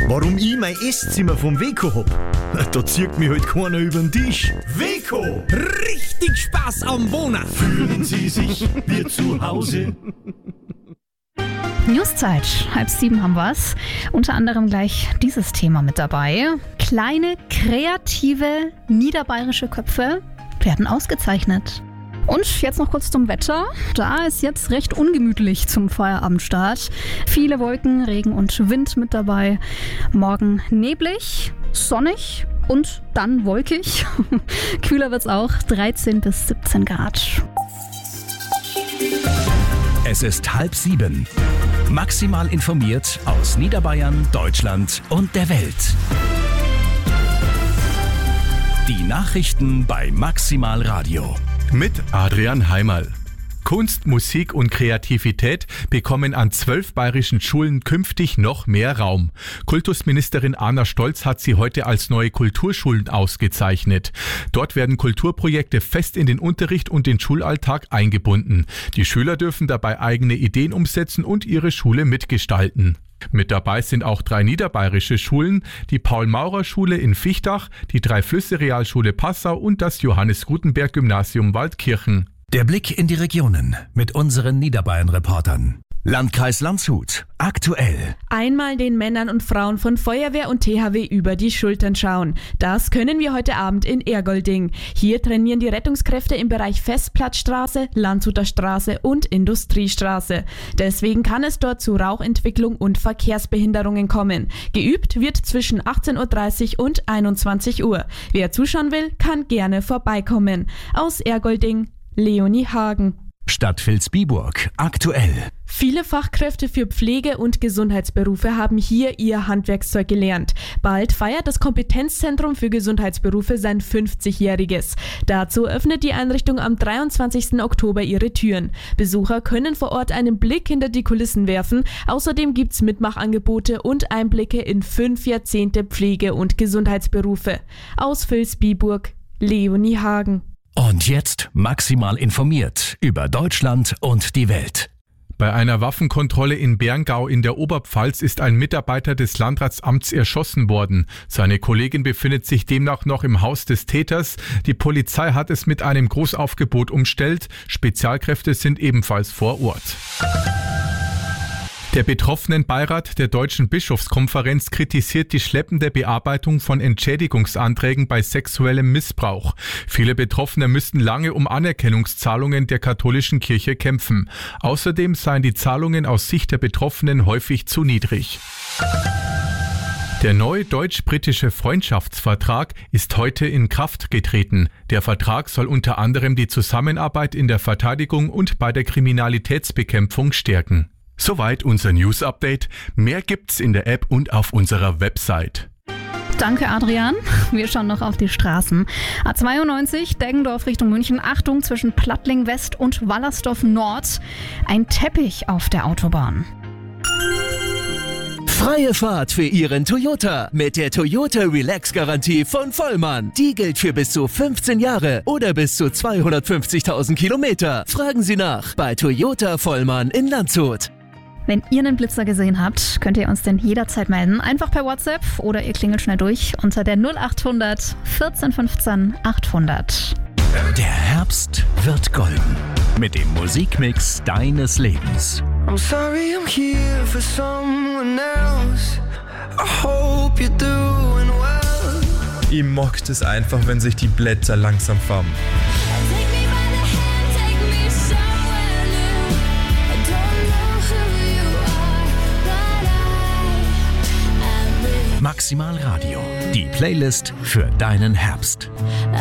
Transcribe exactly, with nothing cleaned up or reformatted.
Warum ich mein Esszimmer vom Weko hab? Da zieht mich halt keiner über den Tisch. Weko! Richtig Spaß am Wohnen. Fühlen Sie sich wie zu Hause? Newszeit, halb sieben haben wir's. Unter anderem gleich dieses Thema mit dabei. Kleine, kreative, niederbayerische Köpfe werden ausgezeichnet. Und jetzt noch kurz zum Wetter. Da ist jetzt recht ungemütlich zum Feierabendstart. Viele Wolken, Regen und Wind mit dabei. Morgen neblig, sonnig und dann wolkig. Kühler wird's auch, dreizehn bis siebzehn Grad. Es ist halb sieben. Maximal informiert aus Niederbayern, Deutschland und der Welt. Die Nachrichten bei Maximal Radio. Mit Adrian Heimerl. Kunst, Musik und Kreativität bekommen an zwölf bayerischen Schulen künftig noch mehr Raum. Kultusministerin Anna Stolz hat sie heute als neue Kulturschulen ausgezeichnet. Dort werden Kulturprojekte fest in den Unterricht und den Schulalltag eingebunden. Die Schüler dürfen dabei eigene Ideen umsetzen und ihre Schule mitgestalten. Mit dabei sind auch drei niederbayerische Schulen, die Paul-Maurer-Schule in Fichtach, die Drei-Flüsse-Realschule Passau und das Johannes-Gutenberg-Gymnasium Waldkirchen. Der Blick in die Regionen mit unseren Niederbayern-Reportern. Landkreis Landshut. Aktuell. Einmal den Männern und Frauen von Feuerwehr und T H W über die Schultern schauen. Das können wir heute Abend in Ergolding. Hier trainieren die Rettungskräfte im Bereich Festplatzstraße, Landshuter Straße und Industriestraße. Deswegen kann es dort zu Rauchentwicklung und Verkehrsbehinderungen kommen. Geübt wird zwischen achtzehn Uhr dreißig und einundzwanzig Uhr. Wer zuschauen will, kann gerne vorbeikommen. Aus Ergolding, Leonie Hagen. Stadt Vilsbiburg. Aktuell. Viele Fachkräfte für Pflege- und Gesundheitsberufe haben hier ihr Handwerkszeug gelernt. Bald feiert das Kompetenzzentrum für Gesundheitsberufe sein fünfzigjähriges. Dazu öffnet die Einrichtung am dreiundzwanzigsten Oktober ihre Türen. Besucher können vor Ort einen Blick hinter die Kulissen werfen. Außerdem gibt's Mitmachangebote und Einblicke in fünf Jahrzehnte Pflege- und Gesundheitsberufe. Aus Vilsbiburg, Leonie Hagen. Und jetzt maximal informiert über Deutschland und die Welt. Bei einer Waffenkontrolle in Berngau in der Oberpfalz ist ein Mitarbeiter des Landratsamts erschossen worden. Seine Kollegin befindet sich demnach noch im Haus des Täters. Die Polizei hat es mit einem Großaufgebot umstellt. Spezialkräfte sind ebenfalls vor Ort. Der Betroffenenbeirat der Deutschen Bischofskonferenz kritisiert die schleppende Bearbeitung von Entschädigungsanträgen bei sexuellem Missbrauch. Viele Betroffene müssten lange um Anerkennungszahlungen der katholischen Kirche kämpfen. Außerdem seien die Zahlungen aus Sicht der Betroffenen häufig zu niedrig. Der neue deutsch-britische Freundschaftsvertrag ist heute in Kraft getreten. Der Vertrag soll unter anderem die Zusammenarbeit in der Verteidigung und bei der Kriminalitätsbekämpfung stärken. Soweit unser News-Update. Mehr gibt's in der App und auf unserer Website. Danke, Adrian. Wir schauen noch auf die Straßen. A zweiundneunzig, Deggendorf Richtung München. Achtung, zwischen Plattling West und Wallersdorf Nord. Ein Teppich auf der Autobahn. Freie Fahrt für Ihren Toyota mit der Toyota Relax Garantie von Vollmann. Die gilt für bis zu fünfzehn Jahre oder bis zu zweihundertfünfzigtausend Kilometer. Fragen Sie nach bei Toyota Vollmann in Landshut. Wenn ihr einen Blitzer gesehen habt, könnt ihr uns denn jederzeit melden. Einfach per WhatsApp oder ihr klingelt schnell durch unter der null acht hundert vierzehn fünfzehn achthundert. Der Herbst wird golden. Mit dem Musikmix deines Lebens. I'm sorry I'm here for someone else. I hope you're doing well. Ich mag es einfach, wenn sich die Blätter langsam färben. Maximal Radio. Die Playlist für deinen Herbst.